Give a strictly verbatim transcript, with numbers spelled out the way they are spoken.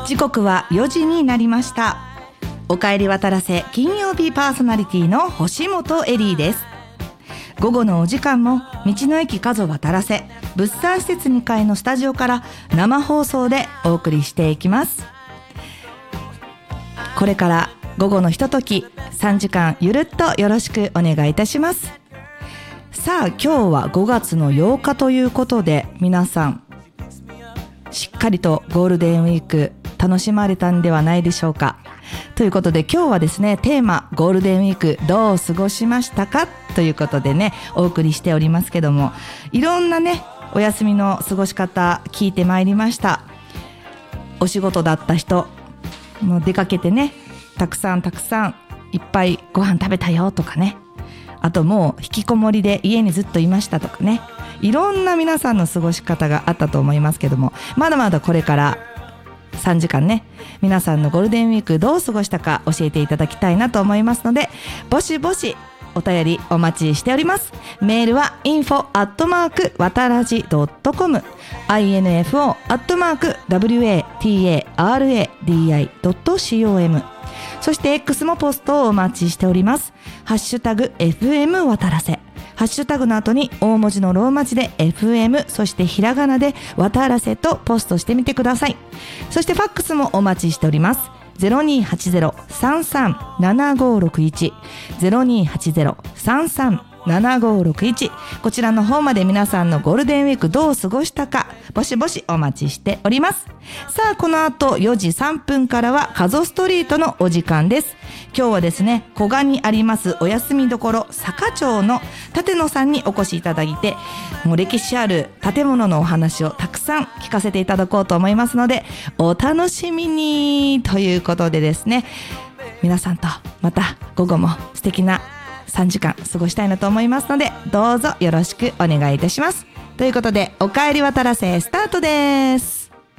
時刻はよじになりました。おかえり渡らせ金曜日パーソナリティの星本エリーです。午後のお時間も道の駅数を渡らせ物産施設にかいのスタジオから生放送でお送りしていきます。これから午後のひとときさんじかんゆるっとよろしくお願いいたします。さあ今日はごがつのようかということで、皆さんしっかりとゴールデンウィーク楽しまれたんではないでしょうか。ということで今日はですね、テーマゴールデンウィークどう過ごしましたかということでね、お送りしておりますけども、いろんなねお休みの過ごし方聞いてまいりました。お仕事だった人もう出かけてね、たくさんたくさんいっぱいご飯食べたよとかね、あともう引きこもりで家にずっといましたとかね、いろんな皆さんの過ごし方があったと思いますけども、まだまだこれからさんじかんね、皆さんのゴールデンウィークどう過ごしたか教えていただきたいなと思いますので、ぼしぼしお便りお待ちしております。メールは インフォ アットマーク わたらじ ドットコム インフォ アットマーク ワタラジ ドットコム、 そして X もポストをお待ちしております。ハッシュタグ エフエム わたらせ、ハッシュタグの後に大文字のローマ字で エフエム、 そしてひらがなでわたらせとポストしてみてください。そしてファックスもお待ちしております。ゼロにーはちゼロ さんさん ななごろくいち ゼロにーはちゼロ さんさん ななごろくいち、こちらの方まで皆さんのゴールデンウィークどう過ごしたかぼしぼしお待ちしております。さあこの後よじさんぷんからはカゾストリートのお時間です。今日はですね、古賀にありますお休みどころ坂町の立野さんにお越しいただいて、もう歴史ある建物のお話をたくさん聞かせていただこうと思いますので、お楽しみにということでですね、皆さんとまた午後も素敵なさんじかん過ごしたいなと思いますので、どうぞよろしくお願いいたします。ということでおかえり渡らせスタートです。